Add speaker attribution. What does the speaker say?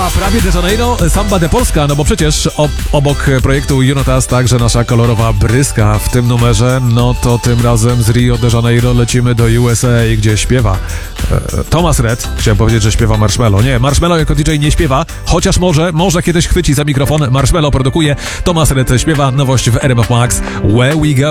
Speaker 1: a prawie de Janeiro, Samba de Polska, no bo przecież obok projektu Unotas także nasza kolorowa bryska w tym numerze, no to tym razem z Rio de Janeiro lecimy do USA, gdzie śpiewa Thomas Rhett. Chciałem powiedzieć, że śpiewa Marshmello. Nie, Marshmello jako DJ nie śpiewa, chociaż może kiedyś chwyci za mikrofon. Marshmello produkuje, Thomas Rhett śpiewa, nowość w RMF Max, Where We Go.